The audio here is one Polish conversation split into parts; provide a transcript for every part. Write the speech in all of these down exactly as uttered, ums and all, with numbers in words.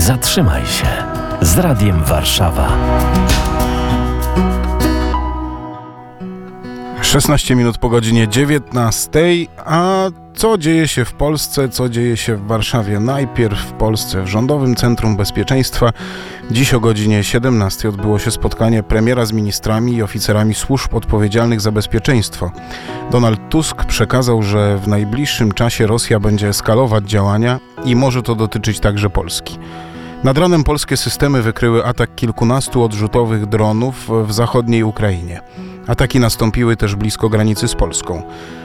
Zatrzymaj się z Radiem Warszawa. szesnaście minut po godzinie dziewiętnastej, a co dzieje się w Polsce, co dzieje się w Warszawie? Najpierw w Polsce, w Rządowym Centrum Bezpieczeństwa. Dziś o godzinie siedemnastej odbyło się spotkanie premiera z ministrami i oficerami służb odpowiedzialnych za bezpieczeństwo. Donald Tusk przekazał, że w najbliższym czasie Rosja będzie eskalować działania i może to dotyczyć także Polski. Nad ranem polskie systemy wykryły atak kilkunastu odrzutowych dronów w zachodniej Ukrainie. Ataki nastąpiły też blisko granicy z Polską.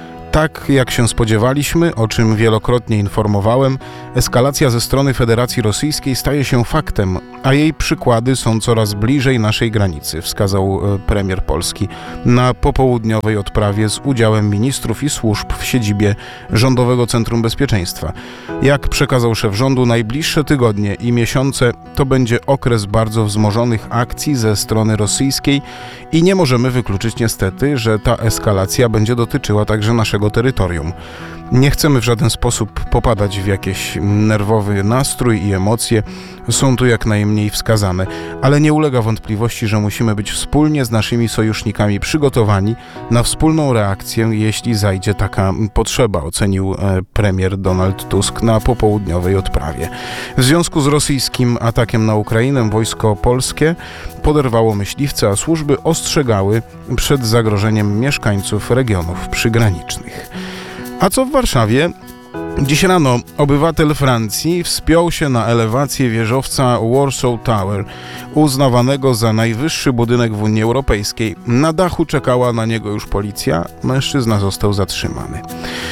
Tak jak się spodziewaliśmy, o czym wielokrotnie informowałem, eskalacja ze strony Federacji Rosyjskiej staje się faktem, a jej przykłady są coraz bliżej naszej granicy, wskazał premier Polski na popołudniowej odprawie z udziałem ministrów i służb w siedzibie Rządowego Centrum Bezpieczeństwa. Jak przekazał szef rządu, najbliższe tygodnie i miesiące to będzie okres bardzo wzmożonych akcji ze strony rosyjskiej i nie możemy wykluczyć niestety, że ta eskalacja będzie dotyczyła także naszego terytorium. Nie chcemy w żaden sposób popadać w jakiś nerwowy nastrój i emocje, są tu jak najmniej wskazane, ale nie ulega wątpliwości, że musimy być wspólnie z naszymi sojusznikami przygotowani na wspólną reakcję, jeśli zajdzie taka potrzeba, ocenił premier Donald Tusk na popołudniowej odprawie. W związku z rosyjskim atakiem na Ukrainę wojsko polskie poderwało myśliwce, a służby ostrzegały przed zagrożeniem mieszkańców regionów przygranicznych. A co w Warszawie? Dziś rano obywatel Francji wspiął się na elewację wieżowca Warsaw Tower, uznawanego za najwyższy budynek w Unii Europejskiej. Na dachu czekała na niego już policja, mężczyzna został zatrzymany.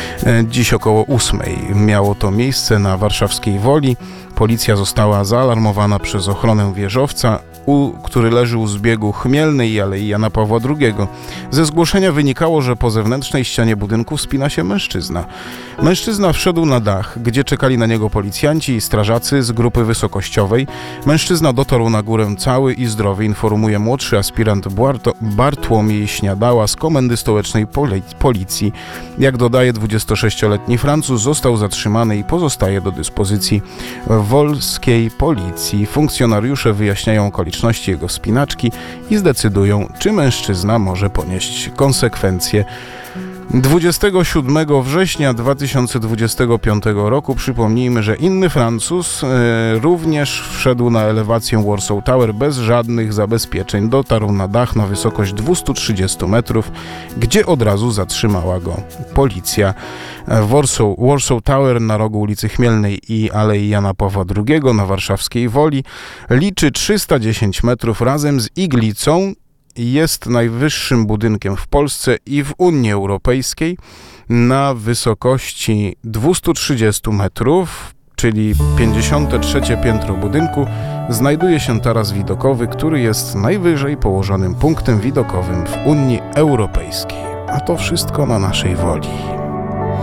Dziś około ósmej miało to miejsce na warszawskiej Woli. Policja została zaalarmowana przez ochronę wieżowca, u, który leży u zbiegu Chmielnej i Alei Jana Pawła drugiego. Ze zgłoszenia wynikało, że po zewnętrznej ścianie budynku wspina się mężczyzna. Mężczyzna wszedł na dach, gdzie czekali na niego policjanci i strażacy z grupy wysokościowej. Mężczyzna dotarł na górę cały i zdrowy, informuje młodszy aspirant Barto- Bartłomiej Śniadała z Komendy Stołecznej Poli- Policji. Jak dodaje dwudziestosześcioletni Francuz, został zatrzymany i pozostaje do dyspozycji wolskiej policji. Funkcjonariusze wyjaśniają okoliczności jego wspinaczki i zdecydują, czy mężczyzna może ponieść konsekwencje. dwudziestego siódmego września dwa tysiące dwudziestego piątego roku, przypomnijmy, że inny Francuz e, również wszedł na elewację Warsaw Tower bez żadnych zabezpieczeń. Dotarł na dach na wysokość dwieście trzydzieści metrów, gdzie od razu zatrzymała go policja. Warsaw, Warsaw Tower na rogu ulicy Chmielnej i Alei Jana Pawła drugiego na warszawskiej Woli liczy trzysta dziesięć metrów razem z iglicą. Jest najwyższym budynkiem w Polsce i w Unii Europejskiej na wysokości dwieście trzydzieści metrów, czyli pięćdziesiąte trzecie piętro budynku, znajduje się taras widokowy, który jest najwyżej położonym punktem widokowym w Unii Europejskiej. A to wszystko na naszej Woli.